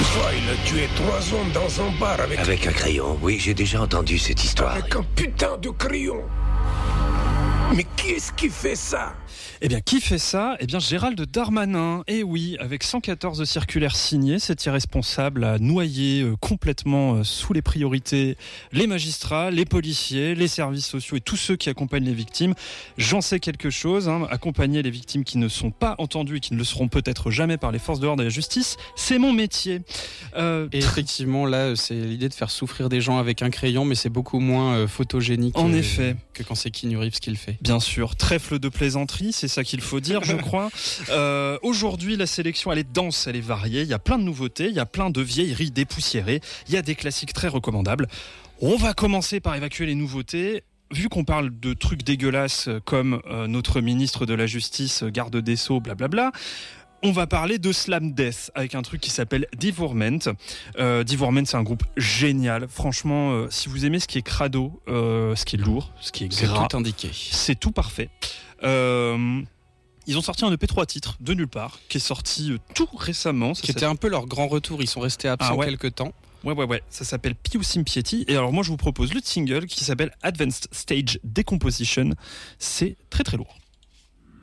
Une fois, il a tué 3 hommes dans un bar Avec un crayon, oui, j'ai déjà entendu cette histoire. avec un putain de crayon. Mais qui est-ce qui fait ça? Eh bien, qui fait ça ? Eh bien, Gérald Darmanin. Et oui, avec 114 circulaires signés, cet irresponsable a noyé complètement sous les priorités les magistrats, les policiers, les services sociaux et tous ceux qui accompagnent les victimes. J'en sais quelque chose. Accompagner les victimes qui ne sont pas entendues et qui ne le seront peut-être jamais par les forces de l'ordre et la justice, c'est mon métier. Et effectivement, là, c'est l'idée de faire souffrir des gens avec un crayon, mais c'est beaucoup moins photogénique En effet. Que quand c'est Keanu Reeves qui le fait. Bien sûr, trèfle de plaisanterie, c'est ça qu'il faut dire, je crois. Aujourd'hui, la sélection, elle est dense, elle est variée. Il y a plein de nouveautés, il y a plein de vieilleries dépoussiérées. Il y a des classiques très recommandables. On va commencer par évacuer les nouveautés. Vu qu'on parle de trucs dégueulasses comme notre ministre de la Justice, garde des Sceaux, blablabla, on va parler de Slam Death avec un truc qui s'appelle Devourment. Devourment, c'est un groupe génial. Franchement, si vous aimez ce qui est crado, ce qui est lourd, ce qui est gras, C'est tout indiqué. c'est tout parfait. Ils ont sorti un EP 3 titres de nulle part, qui est sorti tout récemment. Qui était un peu leur grand retour. Ils sont restés absents quelques temps. Ouais. Ça s'appelle Pius Impiety. Et alors moi, je vous propose le single qui s'appelle Advanced Stage Decomposition. C'est très très lourd.